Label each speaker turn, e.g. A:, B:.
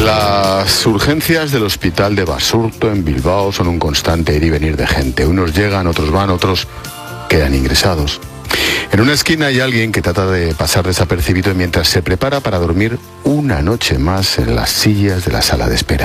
A: Las urgencias del hospital de Basurto en Bilbao son un constante ir y venir de gente. Unos llegan, otros van, otros quedan ingresados. En una esquina hay alguien que trata de pasar desapercibido mientras se prepara para dormir una noche más en las sillas de la sala de espera.